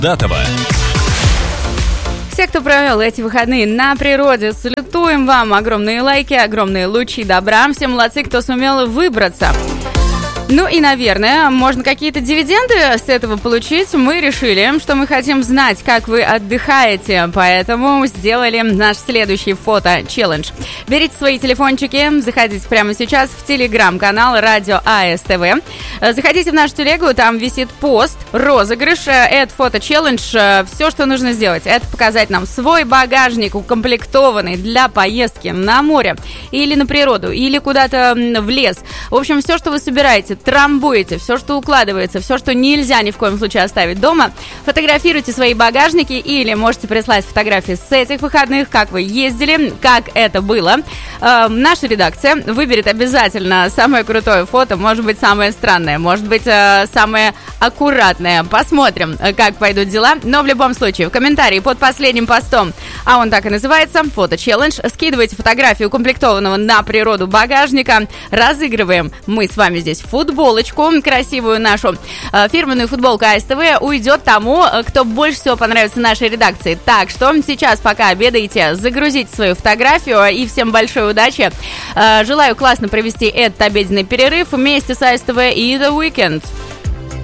Датова. Все, кто провел эти выходные на природе, салютуем вам. Огромные лайки, огромные лучи добра. Все молодцы, кто сумел выбраться. Ну и, наверное, можно какие-то дивиденды с этого получить. Мы решили, что мы хотим знать, как вы отдыхаете, поэтому сделали наш следующий фото-челлендж. Берите свои телефончики, заходите прямо сейчас в телеграм-канал Радио АСТВ. Заходите в нашу телегу, там висит пост, розыгрыш, это фото-челлендж. Все, что нужно сделать, это показать нам свой багажник, укомплектованный для поездки на море или на природу, или куда-то в лес. В общем, все, что вы собираете, трамбуете, все, что укладывается, все, что нельзя ни в коем случае оставить дома, фотографируйте свои багажники или можете прислать фотографии с этих выходных, как вы ездили, как это было. Наша редакция выберет обязательно самое крутое фото, может быть, самое странное, может быть, самое аккуратное. Посмотрим, как пойдут дела. Но в любом случае, в комментарии под последним постом, а он так и называется, фото-челлендж, скидывайте фотографию укомплектованного на природу багажника, разыгрываем мы с вами здесь футболочку, красивую нашу фирменную футболку АСТВ уйдет тому, кто больше всего понравится нашей редакции. Так что сейчас, пока обедаете, загрузите свою фотографию, и всем большой удачи. Желаю классно провести этот обеденный перерыв вместе с АСТВ и The Weeknd.